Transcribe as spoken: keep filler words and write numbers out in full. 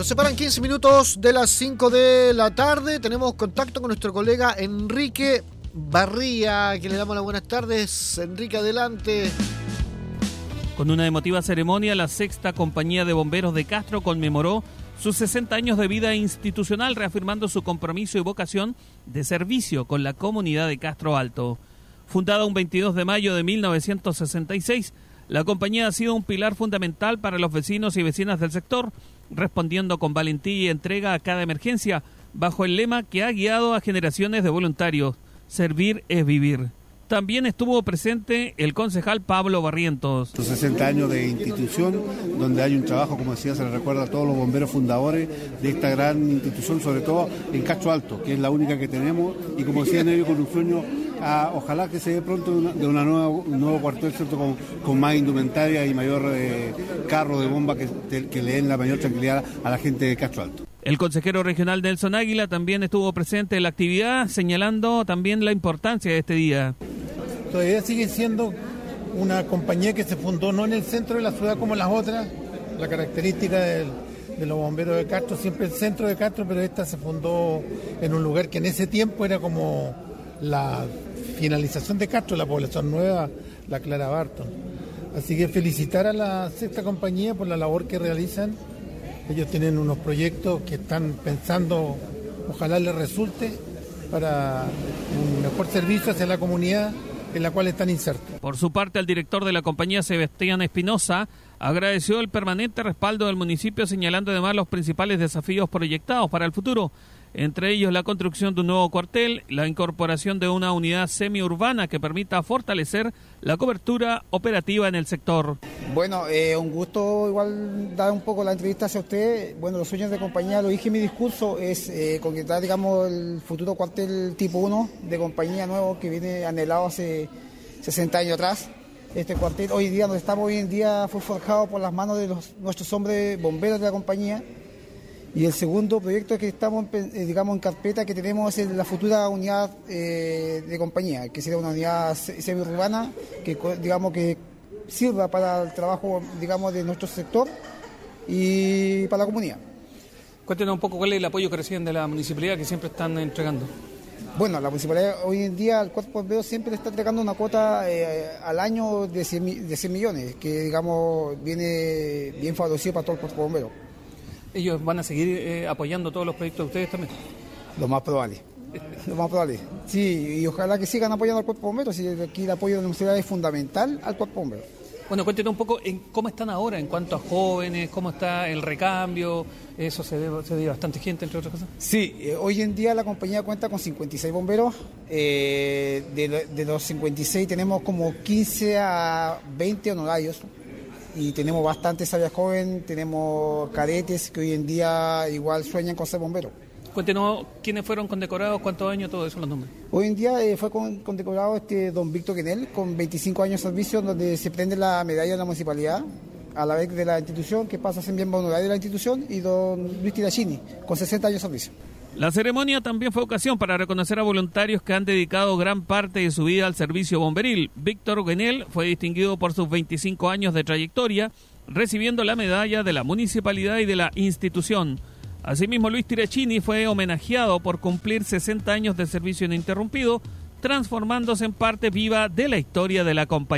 Nos separan quince minutos de las cinco de la tarde. Tenemos contacto con nuestro colega Enrique Barría, a quien le damos las buenas tardes. Enrique, adelante. Con una emotiva ceremonia, la sexta Compañía de Bomberos de Castro conmemoró sus sesenta años de vida institucional, reafirmando su compromiso y vocación de servicio con la comunidad de Castro Alto. Fundada un veintidós de mayo de mil novecientos sesenta y seis, la compañía ha sido un pilar fundamental para los vecinos y vecinas del sector, respondiendo con valentía y entrega a cada emergencia, bajo el lema que ha guiado a generaciones de voluntarios: servir es vivir. También estuvo presente el concejal Pablo Barrientos. Los sesenta años de institución, donde hay un trabajo, como decía, se le recuerda a todos los bomberos fundadores de esta gran institución, sobre todo en Castro Alto, que es la única que tenemos, y como decían ellos, con un sueño, a, ojalá que se dé pronto de, una, de una nueva, un nuevo cuartel, ¿cierto?, con, con más indumentaria y mayor eh, carro de bomba que, que le den la mayor tranquilidad a la gente de Castro Alto. El consejero regional Nelson Águila también estuvo presente en la actividad, señalando también la importancia de este día. Todavía sigue siendo una compañía que se fundó no en el centro de la ciudad como las otras. La característica del, de los bomberos de Castro, siempre el centro de Castro, pero esta se fundó en un lugar que en ese tiempo era como la finalización de Castro, la población nueva, la Clara Barton. Así que felicitar a la sexta compañía por la labor que realizan. Ellos tienen unos proyectos que están pensando, ojalá les resulte, para un mejor servicio hacia la comunidad en la cual están insertos. Por su parte, el director de la compañía, Sebastián Espinosa, agradeció el permanente respaldo del municipio, señalando además los principales desafíos proyectados para el futuro, entre ellos la construcción de un nuevo cuartel, la incorporación de una unidad semiurbana que permita fortalecer la cobertura operativa en el sector. Bueno, eh, un gusto igual dar un poco la entrevista hacia usted. Bueno, los sueños de compañía, lo dije en mi discurso, es eh, concretar, digamos, el futuro cuartel tipo uno de compañía nuevo que viene anhelado hace sesenta años atrás. Este cuartel hoy en día, donde estamos hoy en día, fue forjado por las manos de los, nuestros hombres bomberos de la compañía. Y el segundo proyecto que estamos, eh, digamos, en carpeta que tenemos es la futura unidad eh, de compañía, que será una unidad semiurbana que, digamos, que sirva para el trabajo, digamos, de nuestro sector y para la comunidad. Cuéntenos un poco cuál es el apoyo que reciben de la municipalidad, que siempre están entregando. Bueno, la municipalidad hoy en día al cuerpo bombero siempre le está entregando una cuota eh, al año de cien, de cien millones, que, digamos, viene bien favorecido para todo el cuerpo bombero. ¿Ellos van a seguir eh, apoyando todos los proyectos de ustedes también? Lo más probable, lo más probable. Sí, y ojalá que sigan apoyando al cuerpo bombero, si aquí el apoyo de la municipalidad es fundamental al cuerpo bombero. Bueno, cuéntenos un poco en cómo están ahora en cuanto a jóvenes, cómo está el recambio, eso se ve, se ve bastante gente, entre otras cosas. Sí, eh, hoy en día la compañía cuenta con cincuenta y seis bomberos, eh, de, de los cincuenta y seis tenemos como quince a veinte honorarios. Y tenemos bastante sabia joven, tenemos cadetes que hoy en día igual sueñan con ser bomberos. Cuéntenos quiénes fueron condecorados, cuántos años, todo eso, los nombres. Hoy en día eh, fue con, condecorado este don Víctor Guenel con veinticinco años de servicio, donde se prende la medalla de la municipalidad a la vez de la institución, que pasa a ser miembro honorario de la institución, y don Luis Tirachini con sesenta años de servicio. La ceremonia también fue ocasión para reconocer a voluntarios que han dedicado gran parte de su vida al servicio bomberil. Víctor Guenel fue distinguido por sus veinticinco años de trayectoria, recibiendo la medalla de la municipalidad y de la institución. Asimismo, Luis Tirachini fue homenajeado por cumplir sesenta años de servicio ininterrumpido, transformándose en parte viva de la historia de la compañía.